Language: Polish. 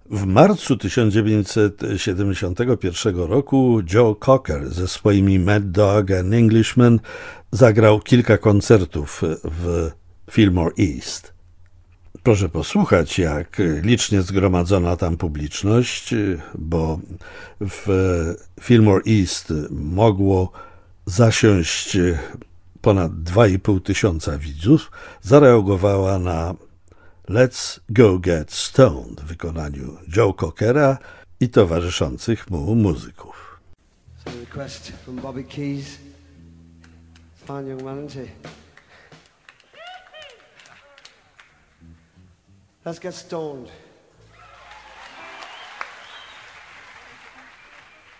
W marcu 1971 roku Joe Cocker ze swoimi Mad Dog and Englishman zagrał kilka koncertów w Fillmore East. Proszę posłuchać, jak licznie zgromadzona tam publiczność, bo w Fillmore East mogło zasiąść ponad 2,5 tysiąca widzów, zareagowała na Let's Go Get Stoned w wykonaniu Joe Cockera i towarzyszących mu muzyków. So request from Bobby Keys. Fine young man, isn't he? Let's get stoned.